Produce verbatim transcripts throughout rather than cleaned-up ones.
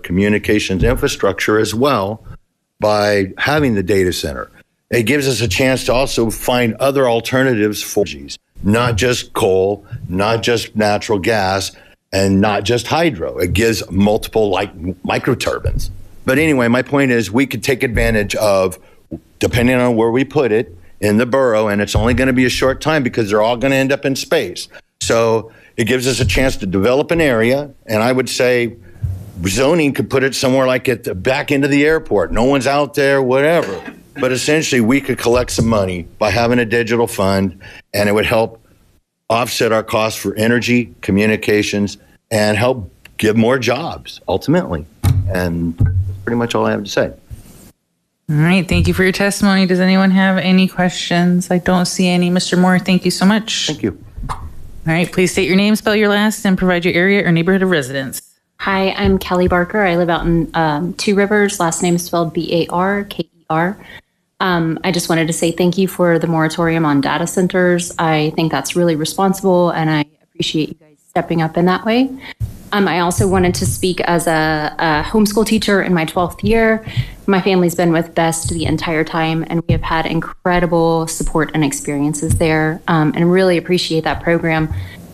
communications infrastructure as well by having the data center. It gives us a chance to also find other alternatives for energies, not just coal, not just natural gas, and not just hydro. It gives multiple like microturbines. But anyway, my point is we could take advantage of, depending on where we put it in the borough, and it's only going to be a short time because they're all going to end up in space. So it gives us a chance to develop an area, and I would say zoning could put it somewhere like at the back end of the airport. No one's out there, whatever. But essentially, we could collect some money by having a digital fund, and it would help offset our costs for energy, communications, and help give more jobs, ultimately. And that's pretty much all I have to say. All right. Thank you for your testimony. Does anyone have any questions? I don't see any. Mister Moore, thank you so much. Thank you. All right. Please state your name, spell your last, and provide your area or neighborhood of residence. Hi, I'm Kelly Barker. I live out in um, Two Rivers. Last name is spelled B A R K E R. Um, I just wanted to say thank you for the moratorium on data centers. I think that's really responsible, and I appreciate you guys stepping up in that way. Um, I also wanted to speak as a, a homeschool teacher in my twelfth year. My family's been with BEST the entire time, and we have had incredible support and experiences there, um, and really appreciate that program.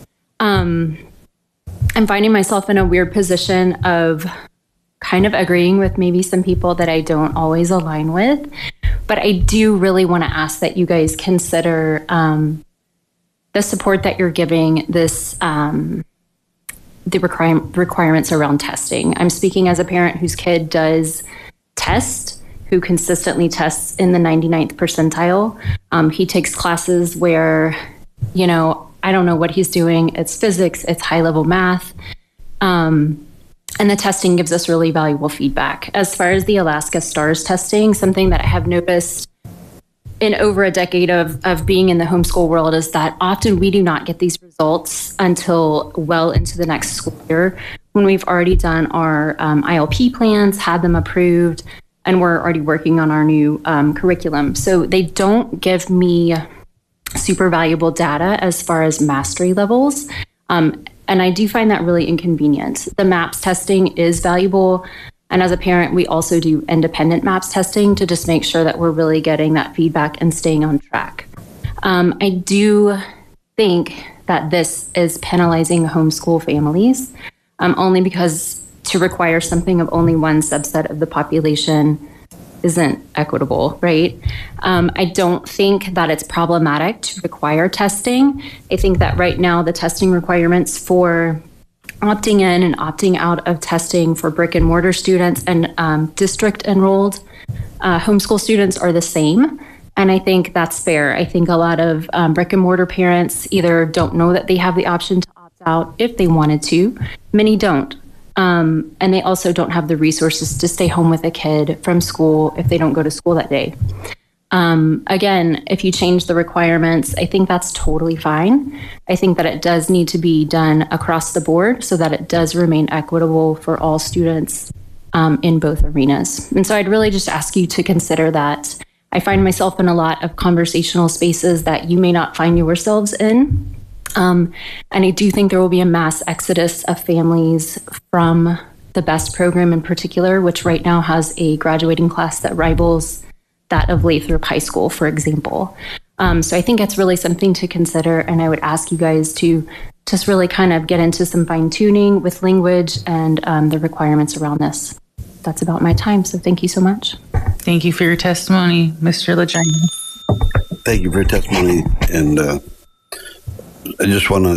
Um, I'm finding myself in a weird position of kind of agreeing with maybe some people that I don't always align with. But I do really want to ask that you guys consider um, the support that you're giving this, um, the require- requirements around testing. I'm speaking as a parent whose kid does test, who consistently tests in the ninety-ninth percentile. Um, he takes classes where, you know, I don't know what he's doing. It's physics, it's high-level math. Um, And the testing gives us really valuable feedback. As far as the Alaska STARS testing, something that I have noticed in over a decade of, of being in the homeschool world is that often we do not get these results until well into the next school year, when we've already done our um, I L P plans, had them approved, and we're already working on our new um, curriculum. So they don't give me super valuable data as far as mastery levels. Um, And I do find that really inconvenient. The MAPS testing is valuable. And as a parent, we also do independent MAPS testing to just make sure that we're really getting that feedback and staying on track. Um, I do think that this is penalizing homeschool families, um, only because to require something of only one subset of the population isn't equitable, right? Um, I don't think that it's problematic to require testing. I think that right now the testing requirements for opting in and opting out of testing for brick and mortar students and um, district enrolled uh, homeschool students are the same. And I think that's fair. I think a lot of um, brick and mortar parents either don't know that they have the option to opt out if they wanted to. Many don't. Um, and they also don't have the resources to stay home with a kid from school if they don't go to school that day. Um, again, if you change the requirements, I think that's totally fine. I think that it does need to be done across the board so that it does remain equitable for all students um, in both arenas. And so I'd really just ask you to consider that. I find myself in a lot of conversational spaces that you may not find yourselves in. Um, and I do think there will be a mass exodus of families from the BEST program in particular, which right now has a graduating class that rivals that of Lathrop High School, for example. Um, so I think it's really something to consider. And I would ask you guys to just really kind of get into some fine tuning with language and um, the requirements around this. That's about my time. So thank you so much. Thank you for your testimony, Mister Legina. Thank you for your testimony. And uh, I just want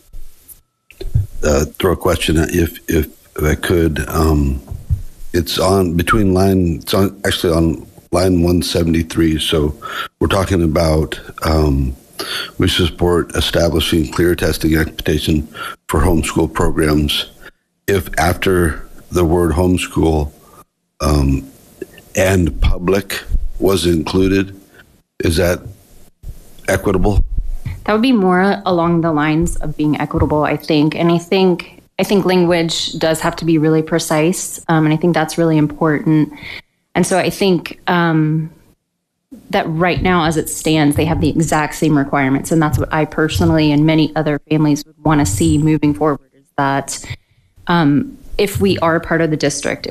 to uh, throw a question at you, if, if, if I could. Um, it's on between line, it's on actually on line one seventy-three. So we're talking about um, we support establishing clear testing expectation for homeschool programs. If after the word homeschool um, and public was included, is that equitable? That would be more along the lines of being equitable, I think. And I think I think language does have to be really precise. Um, and I think that's really important. And so I think um, that right now, as it stands, they have the exact same requirements. And that's what I personally and many other families would want to see moving forward, is that um, if we are part of the district,